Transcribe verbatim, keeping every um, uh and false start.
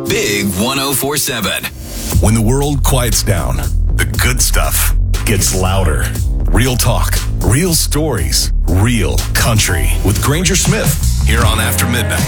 Big one oh four seven. When the world quiets down, the good stuff gets louder. Real talk, real stories, real country with Granger Smith here on After Midnight.